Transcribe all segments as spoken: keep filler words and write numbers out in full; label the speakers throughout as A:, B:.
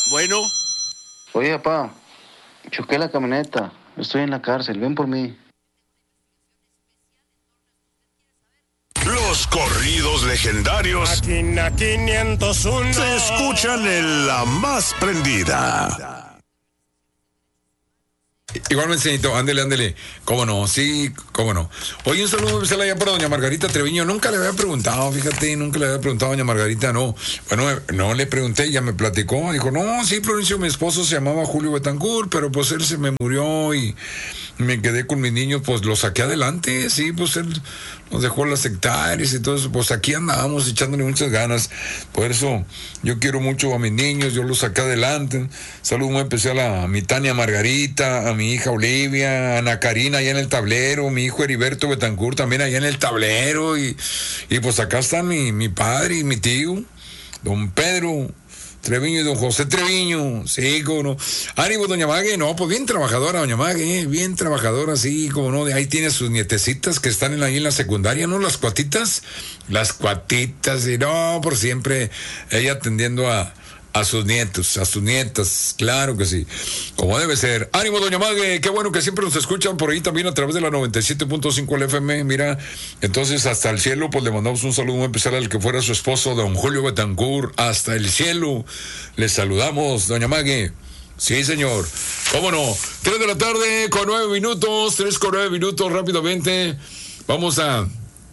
A: Bueno.
B: Oye, papá, choqué la camioneta. Estoy en la cárcel. Ven por mí.
A: Los corridos legendarios
C: Máquina quinientos uno
A: se escuchan en La Más Prendida.
D: Igualmente, señorito, ándele, ándele. ¿Cómo no? Sí, cómo no. Oye, un saludo especial allá para doña Margarita Treviño. Nunca le había preguntado, fíjate, nunca le había preguntado a doña Margarita, no. Bueno, no le pregunté, ella me platicó. Dijo, no, sí, Florencio, mi esposo se llamaba Julio Betancourt, pero pues él se me murió y me quedé con mis niños, pues los saqué adelante. Sí, pues él nos dejó las hectáreas y todo eso. Pues aquí andábamos echándole muchas ganas. Por eso yo quiero mucho a mis niños, yo los saqué adelante. Saludo muy especial a mi Tania Margarita, a mi hija Olivia, a Ana Karina allá en el tablero, mi hijo Heriberto Betancourt también allá en el tablero. Y, y pues acá está mi, mi padre y mi tío, don Pedro Treviño y don José Treviño, sí, como no. Ánimo, doña Mague, no, pues bien trabajadora, doña Mague, bien trabajadora, sí, como no. De ahí tiene a sus nietecitas que están en, ahí en la secundaria, ¿no? Las cuatitas, las cuatitas, y no, por siempre ella atendiendo a, a sus nietos, a sus nietas, claro que sí, como debe ser. Ánimo, doña Mague, qué bueno que siempre nos escuchan por ahí también a través de la noventa y siete punto cinco L F M, mira, entonces hasta el cielo, pues le mandamos un saludo muy especial al que fuera su esposo, don Julio Betancourt, hasta el cielo, le saludamos, doña Mague. Sí, señor, cómo no, tres de la tarde con nueve minutos, tres con nueve minutos, rápidamente, vamos a...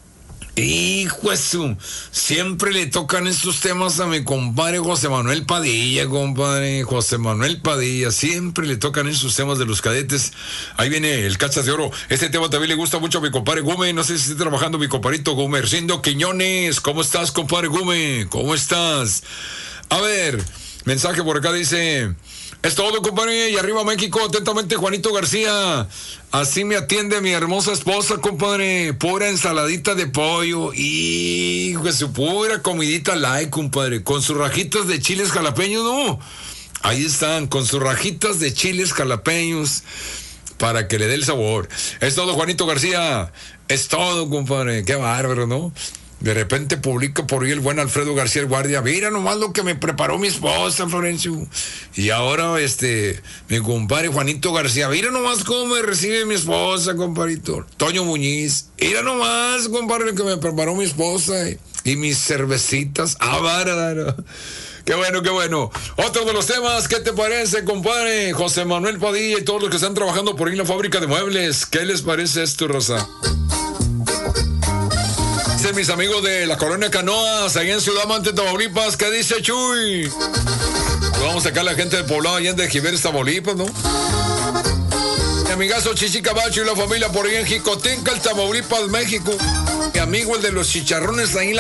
D: Hijo de su, siempre le tocan estos temas a mi compadre José Manuel Padilla, compadre, José Manuel Padilla, siempre le tocan esos temas de los cadetes. Ahí viene el Cachas de Oro, este tema también le gusta mucho a mi compadre Gume, no sé si está trabajando mi compadrito Gumercindo Quiñones, ¿cómo estás, compadre Gume? ¿Cómo estás? A ver, mensaje por acá dice... Es todo, compadre, y arriba México, atentamente Juanito García. Así me atiende mi hermosa esposa, compadre. Pura ensaladita de pollo. Hijo de su pura comidita light, compadre. Con sus rajitas de chiles jalapeños, ¿no? Ahí están, con sus rajitas de chiles jalapeños. Para que le dé el sabor. Es todo, Juanito García. Es todo, compadre. Qué bárbaro, ¿no? De repente publica por ahí el buen Alfredo García el Guardia. Mira nomás lo que me preparó mi esposa, Florencio. Y ahora, este, mi compadre Juanito García. Mira nomás cómo me recibe mi esposa, compadrito. Toño Muñiz. Mira nomás, compadre, que me preparó mi esposa. Y, y mis cervecitas. Ah, bárbaro. Qué bueno, qué bueno. Otro de los temas, ¿qué te parece, compadre? José Manuel Padilla y todos los que están trabajando por ahí en la fábrica de muebles. ¿Qué les parece esto, Rosa? Dicen mis amigos de la colonia Canoas, allá en Ciudad Mante, Tamaulipas, ¿qué dice Chuy? Vamos a sacar a la gente del poblado allá de Jiménez, Tamaulipas, ¿no? Mi amigazo Chichi Cabacho y la familia por ahí en Jicotenca, el Tamaulipas, México. Mi amigo el de los chicharrones ahí en la